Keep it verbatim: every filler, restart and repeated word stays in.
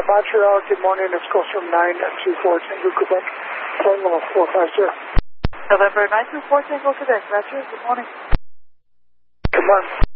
Montreal, good morning. It's call from nine two four Tango Quebec. Flight level four five zero. November nine two four Tango Quebec. Roger, good morning. Good morning.